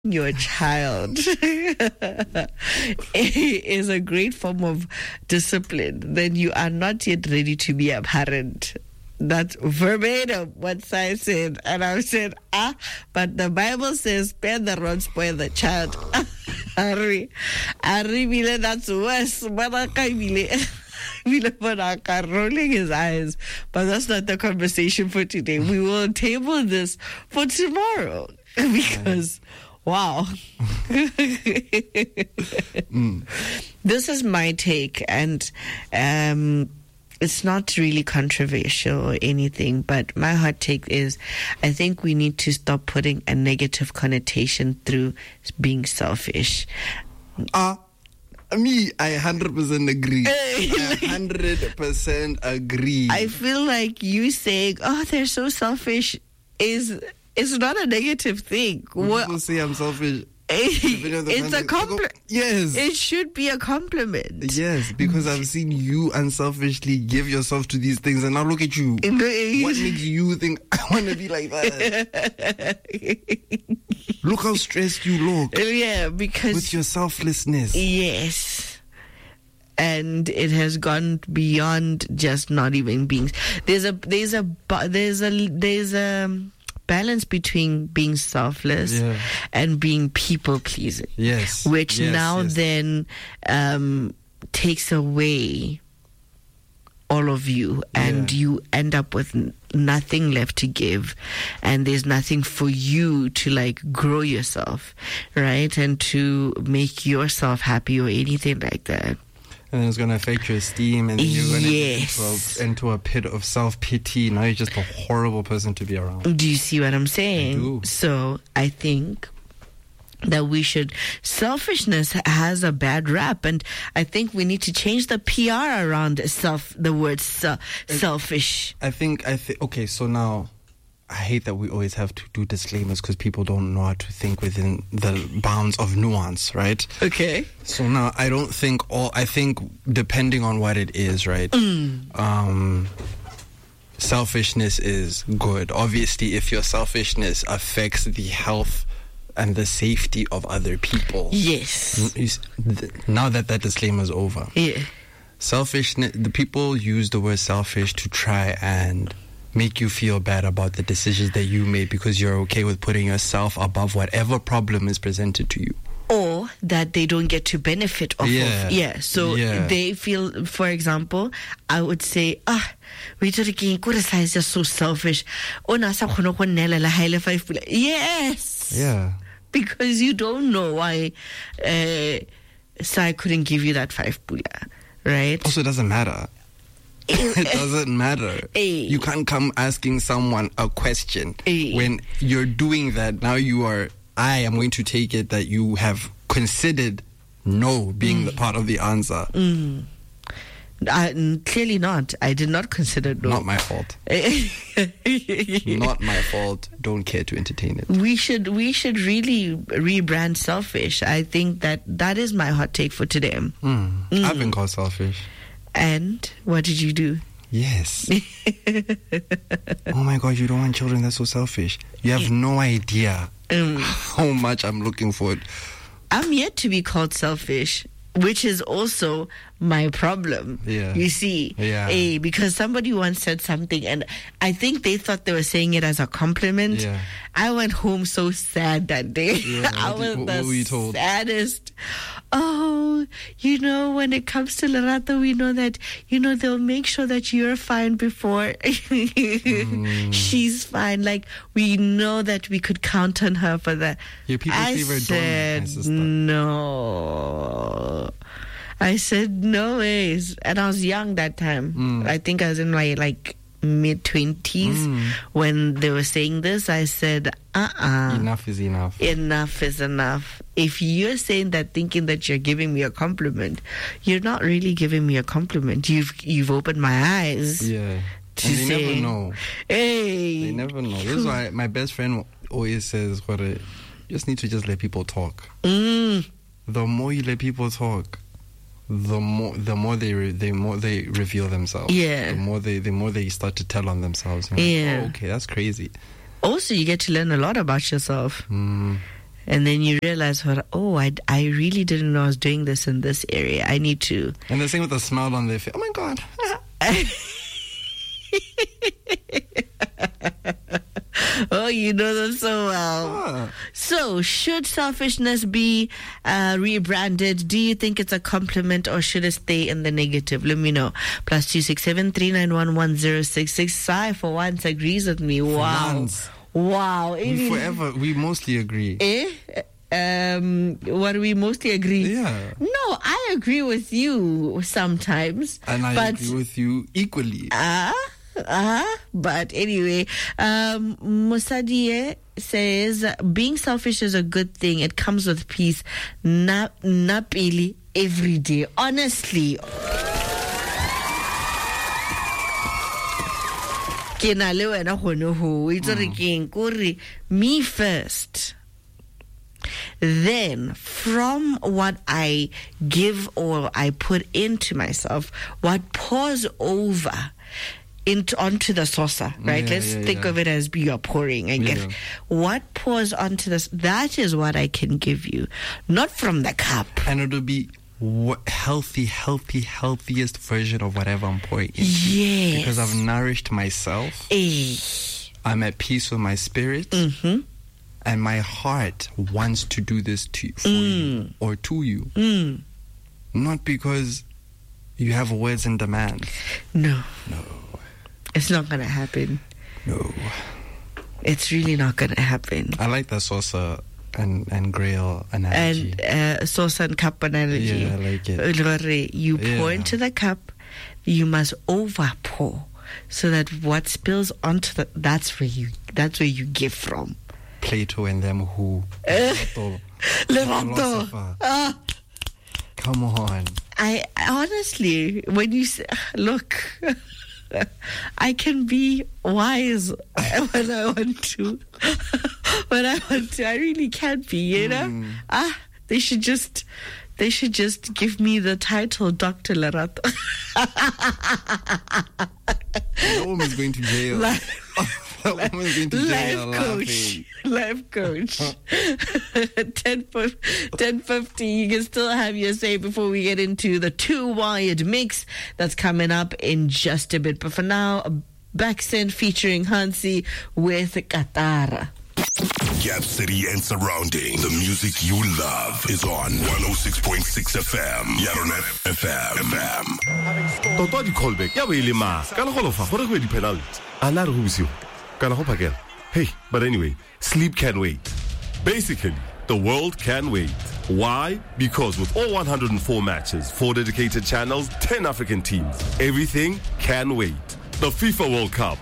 your child is a great form of discipline, then you are not yet ready to be a parent. That's verbatim what Sai said. And I said, but the Bible says, spare the rod, spoil the child. Ari, that's worse. Rolling his eyes. But that's not the conversation for today. We will table this for tomorrow. Because, wow. This is my take. And it's not really controversial or anything, but my hot take is I think we need to stop putting a negative connotation through being selfish. Me, I 100% agree. I 100% agree. I feel like you saying, they're so selfish is not a negative thing. When people say I'm selfish, it's a compliment. Yes. It should be a compliment. Yes, because I've seen you unselfishly give yourself to these things, and now look at you. What makes you think I want to be like that? Look how stressed you look. Yeah, because with your selflessness. Yes. And it has gone beyond just not even being. There's a balance between being selfless and being people pleasing. Yes. Which then takes away all of you, and you end up with nothing left to give, and there's nothing for you to grow yourself, right? And to make yourself happy or anything like that. And then it's going to affect your esteem, and then you're going to get into a pit of self-pity. Now you're just a horrible person to be around. Do you see what I'm saying? I do. So I think that selfishness has a bad rap, and I think we need to change the PR around the word selfish. Okay, so now I hate that we always have to do disclaimers because people don't know how to think within the bounds of nuance, right? Okay. So now I think depending on what it is, right? Selfishness is good. Obviously, if your selfishness affects the health and the safety of other people. Yes. Now that disclaimer is over. Yeah. Selfishness, the people use the word selfish to try and make you feel bad about the decisions that you made because you're okay with putting yourself above whatever problem is presented to you. Or that they don't get to benefit off of. Yeah. So they feel, for example, I would say, we criticize just so selfish. Yes. Yeah. Because you don't know why Sai couldn't give you that 5 pula, right? Also, it doesn't matter. It doesn't matter. You can't come asking someone a question when you're doing that. Now I am going to take it that you have considered no being the part of the answer. Clearly not. I did not consider no. Not my fault. Not my fault. Don't care to entertain it. We should really rebrand selfish. I think that is my hot take for today. I've been called selfish. And what did you do? Yes. Oh my God, you don't want children? That's so selfish. You have no idea how much I'm looking forward. I'm yet to be called selfish, which is also my problem. Yeah. You see? Yeah. Because somebody once said something, and I think they thought they were saying it as a compliment. Yeah. I went home so sad that day. Yeah. What were you told? Saddest. When it comes to Lerato, we know that, they'll make sure that you're fine before she's fine. We know that we could count on her for that. Your people's favorite said, no. I said, no ways. And I was young that time. I think I was in my, mid-20s when they were saying this. I said, enough is enough. Enough is enough. If you're saying that thinking that you're giving me a compliment, you're not really giving me a compliment. You've opened my eyes. Yeah. And they never know. Hey. They never know. This is why my best friend always says, you just need to just let people talk. The more you let people talk, the more they reveal themselves. Yeah. The more they start to tell on themselves. Yeah. Okay, that's crazy. Also, you get to learn a lot about yourself. And then you realize, oh, I really didn't know I was doing this in this area. I need to. And the same with a smile on their face. Oh my God. Oh, you know them so well. So, should selfishness be rebranded? Do you think it's a compliment or should it stay in the negative? Let me know. +267 391 1066. Sai for once agrees with me. Wow. Wow. We mostly agree. What do we mostly agree? Yeah. No, I agree with you sometimes. And I agree with you equally. But anyway, Musadie says being selfish is a good thing. It comes with peace. Napili every day. Honestly. Me first. Then, from what I give or I put into myself, what pours over onto the saucer, right? Let's think of it as you are pouring. I guess what pours onto this, that is what I can give you, not from the cup. And it'll be healthiest version of whatever I'm pouring into. Yes. Because I've nourished myself. I'm at peace with my spirit. And my heart wants to do this for you or to you. Not because you have words and demands. No. It's not going to happen. No. It's really not going to happen. I like the saucer and grail analogy. And saucer and cup analogy. Yeah, I like it. You pour into the cup, you must over pour so that what spills onto that's where you give from. Plato and them who Levanto. Come on. I honestly, when you say, look, I can be wise when I want to. I really can be, you know? They should just give me the title Dr. Lerato. That woman's going to jail. That woman's going to jail. Life coach. 10:50. You can still have your say before we get into the Too Wired mix that's coming up in just a bit. But for now, Backsend featuring Hansi with Katara. Gap City and surrounding. The music you love is on 106.6 FM. Yaronet FM. Toto di callback. Ya be ile ma. Ka le golofa gore go di penalty. Ana re go bisiwa. Kana go phakela. Hey, but anyway, sleep can wait. Basically, the world can wait. Why? Because with all 104 matches, 4 dedicated channels, 10 African teams, everything can wait. The FIFA World Cup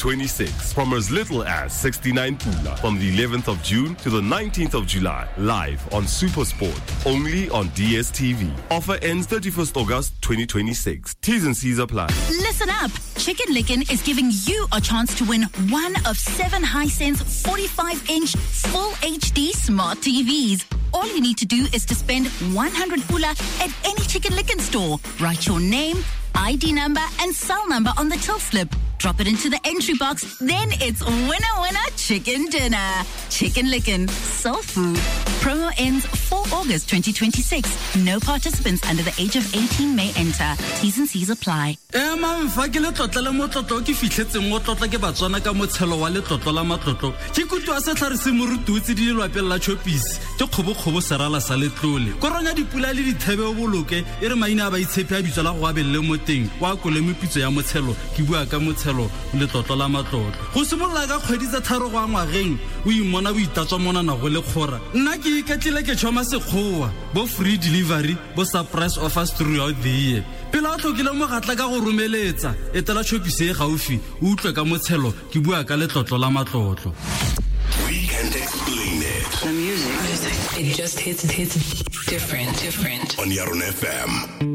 2026 from as little as 69 Pula from the 11th of June to the 19th of July, live on SuperSport, only on DSTV. Offer ends 31st August 2026. T's and C's apply. Listen up. Chicken Licken is giving you a chance to win one of 7 Hisense 45-inch full HD smart TVs. All you need to do is to spend 100 Pula at any Chicken Licken store. Write your name, ID number and cell number on the till slip. Drop it into the entry box. Then it's winner chicken dinner. Chicken Licken. Soul food. Promo ends 4 August 2026. No participants under the age of 18 may enter. T's and C's apply. Mama mfakile tlotla le motlotlo ke fitlhetseng mo tlotla ke batswana ka motshelo wa le tlotlo la matlotlo ke kutu a sa tlharise morututsi di lwapela la chopisi ke khobokgobo serala sa letlole koranya dipula le dithebe o boloke e re maina ba itshepe a bitso la go abelle mo teng wa kole mepitso ya motshelo ke bua ka motshelo le tlotlo la matlotlo go simolla ka kgwedi tsa tharo go ngwageng o imona bo itatswa mona na go le khora nna ke iketlile ke tshoma sekgowa bo free delivery bo surprise offers throughout the year pela tlhokile mo gatla ka go romeletsa etela chopisi e gaufi o utlwe ka motshelo ke bua ka le tlotlo la matlotlo. We can't explain it. The music, it just hits different. On Yaron FM.